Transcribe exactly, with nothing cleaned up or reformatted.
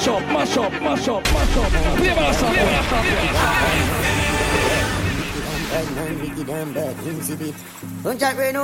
mash up, mash up, mash up, mash up. Play my song, play my song, play my song. Bad man, wicked and bad, insipid. Don't chat right now,